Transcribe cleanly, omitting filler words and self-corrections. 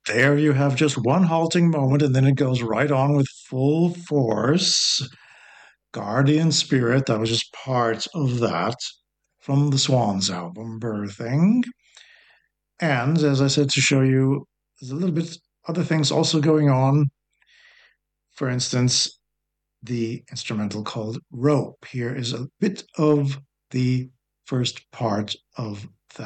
there you have just one halting moment, and then it goes right on with full force. Guardian Spirit, that was just part of that from the Swans album, Birthing. And as I said, to show you, there's a little bit other things also going on. For instance, the instrumental called Rope. Here is a bit of the first part of